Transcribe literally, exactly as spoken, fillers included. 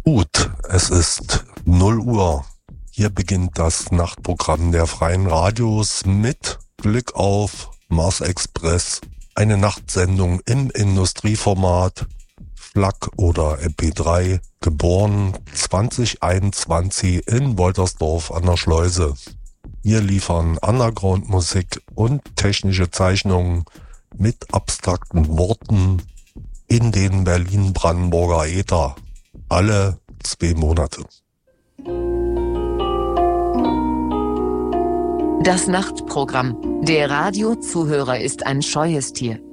Gut, es ist null Uhr. Hier beginnt das Nachtprogramm der Freien Radios mit Blick auf Mars Express, eine Nachtsendung im Industrieformat, F L A C oder M P drei, geboren zwanzig einundzwanzig in Woltersdorf an der Schleuse. Wir liefern Underground-Musik und technische Zeichnungen mit abstrakten Worten in den Berlin-Brandenburger Äther. Alle zwei Monate. Das Nachtprogramm. Der Radiozuhörer ist ein scheues Tier.